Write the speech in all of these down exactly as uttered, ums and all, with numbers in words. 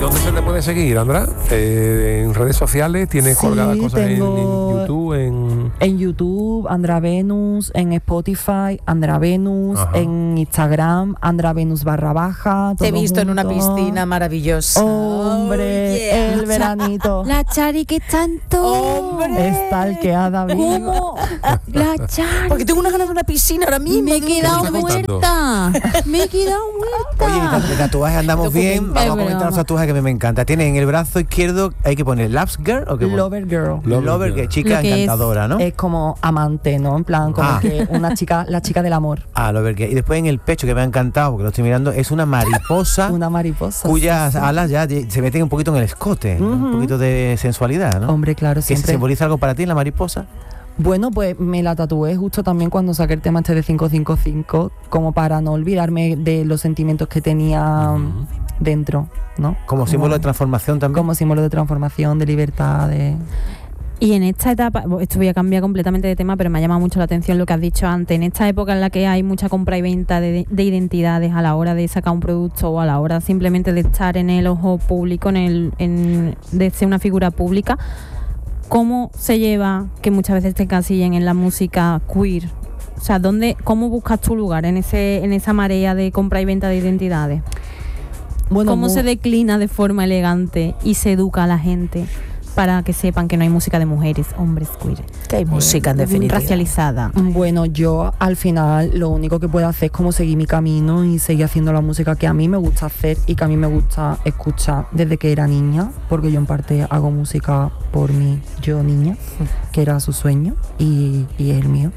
¿Dónde se te puede seguir, Andra? Eh, ¿En redes sociales? ¿Tienes Sí, colgadas cosas en, tengo- en YouTube? En... En YouTube, Andra Venus, en Spotify, Andra Venus, Ajá. en Instagram, Andra Venus barra baja. Te he todo visto en una junto. piscina maravillosa. Hombre, Oh, yeah. el veranito. La Chari que tanto. ¡Hombre! Estalqueada viva. ¿Cómo? La Chari. Porque tengo una ganas de una piscina ahora mismo. Me he quedado estás contando? muerta. Me he quedado Oye, muerta. de tatuajes andamos bien. Vamos a comentar broma. los tatuajes que a mí me encanta. Tiene en el brazo izquierdo, hay que poner Loves Girl o qué pone? Lover Girl. Lover Lover Girl. Girl, chica Lo que es- encantadora, ¿no? Es como amante, ¿no? En plan, como Ah. que una chica, la chica del amor. Ah, Lover Girl. Y después en el pecho, que me ha encantado, porque lo estoy mirando, es una mariposa Una mariposa. cuyas sí, sí. alas ya ye- se meten un poquito en el escote, ¿no? Un Ujú. poquito de sensualidad, ¿no? Hombre, claro, ¿Que siempre. simboliza algo para ti la mariposa? Bueno, pues me la tatué justo también cuando saqué el tema este de cinco cinco cinco, como para no olvidarme de los sentimientos que tenía Ujú. dentro, ¿no? Como símbolo de transformación también. Como símbolo de transformación, de libertad, de... Y en esta etapa, esto voy a cambiar completamente de tema, pero me ha llamado mucho la atención lo que has dicho antes. En esta época en la que hay mucha compra y venta de, de identidades a la hora de sacar un producto o a la hora simplemente de estar en el ojo público, en el, en, de ser una figura pública, ¿cómo se lleva que muchas veces te encasillen en la música queer? O sea, ¿dónde, ¿cómo buscas tu lugar en ese en esa marea de compra y venta de identidades? Bueno, ¿Cómo mu- se declina de forma elegante y se educa a la gente para que sepan que no hay música de mujeres, hombres queer? Que hay música, en definitiva. Racializada. Bueno, yo al final lo único que puedo hacer es como seguir mi camino y seguir haciendo la música que a mí me gusta hacer y que a mí me gusta escuchar desde que era niña, porque yo en parte hago música por mí, yo niña, que era su sueño y, y es el mío.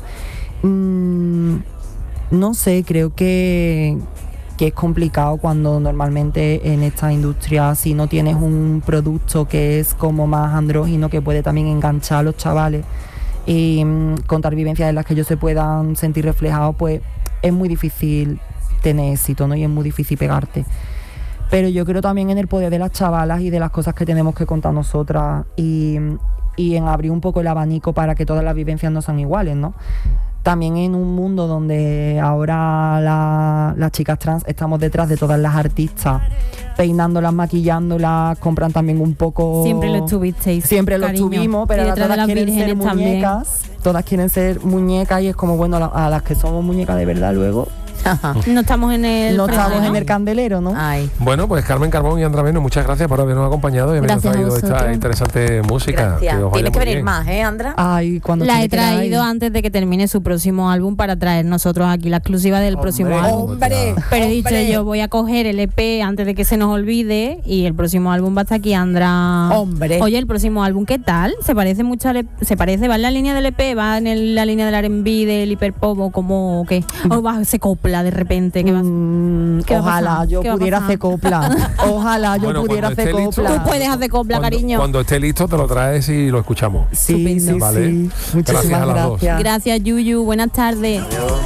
Mm, no sé, creo que, que es complicado cuando normalmente en esta industria, si no tienes un producto que es como más andrógino, que puede también enganchar a los chavales y mm, contar vivencias en las que ellos se puedan sentir reflejados, pues es muy difícil tener éxito, ¿no? Y es muy difícil pegarte. Pero yo creo también en el poder de las chavalas y de las cosas que tenemos que contar nosotras y, y en abrir un poco el abanico para que todas las vivencias no sean iguales, ¿no? También en un mundo donde ahora la- las chicas trans estamos detrás de todas las artistas, peinándolas, maquillándolas, compran también un poco... Siempre lo estuvisteis. Siempre lo cariño. tuvimos, pero Y ahora detrás de todas las quieren ser vírgenes también. muñecas, todas quieren ser muñecas y es como, bueno, la- a las que somos muñecas de verdad luego, Ajá. No estamos en el. no frente, estamos ¿no? en el candelero, ¿no? Ay. Bueno, pues Carmen Carbón y Andra Venus, muchas gracias por habernos acompañado y habernos Gracias a traído esta vosotros. interesante música. Gracias. os vaya Tienes que muy venir bien. más, ¿eh, Andra? Ay, cuando La quiera he que queráis. traído antes de que termine su próximo álbum para traer nosotros aquí la exclusiva del Hombre. próximo álbum. ¡Hombre! Pero he dicho hombre. yo, voy a coger el E P antes de que se nos olvide y el próximo álbum va a estar aquí, Andra. Hombre. Oye, el próximo álbum, ¿qué tal? ¿Se parece mucho al E P? ¿Se parece? ¿Va en la línea del E P? ¿Va en el- la línea del R and B, del hiperpop o cómo o qué? ¿O va, se copla de repente? ¿Qué va a- Mm, ¿Qué va a ojalá pasar? yo ¿Qué va a pudiera pasar? hacer copla. Ojalá yo Bueno, pudiera cuando hacer esté listo- copla. Tú puedes hacer copla, Cuando, cariño. cuando esté listo te lo traes y lo escuchamos. Sí, sí, Vale. sí. Gracias Muchísimas a las dos. gracias. Gracias, Yuyu. Buenas tardes.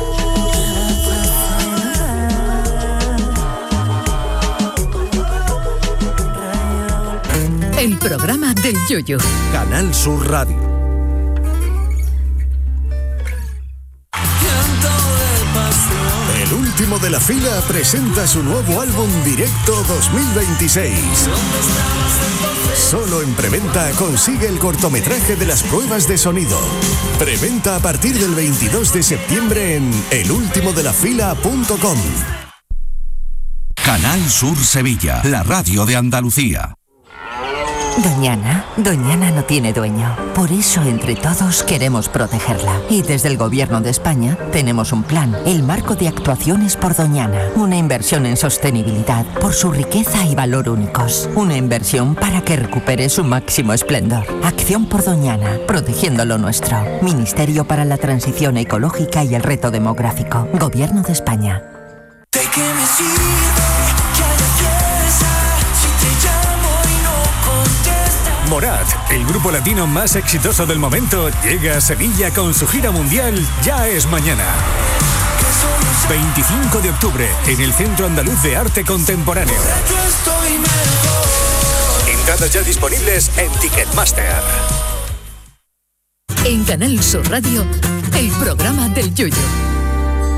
El programa del Yoyo. Canal Sur Radio. El último de la fila presenta su nuevo álbum Directo dos mil veintiséis. Solo en preventa consigue el cortometraje de las pruebas de sonido. Preventa a partir del veintidós de septiembre en el último de la fila punto com. Canal Sur Sevilla, la radio de Andalucía. Doñana, Doñana no tiene dueño. Por eso entre todos queremos protegerla. Y desde el Gobierno de España tenemos un plan, el Marco de Actuaciones por Doñana. Una inversión en sostenibilidad por su riqueza y valor únicos. Una inversión para que recupere su máximo esplendor. Acción por Doñana, protegiendo lo nuestro. Ministerio para la Transición Ecológica y el Reto Demográfico. Gobierno de España. Morat, el grupo latino más exitoso del momento, llega a Sevilla con su gira mundial Ya es Mañana. veinticinco de octubre, en el Centro Andaluz de Arte Contemporáneo. Entradas ya disponibles en Ticketmaster. En Canal Sur Radio, el programa del Yoyo.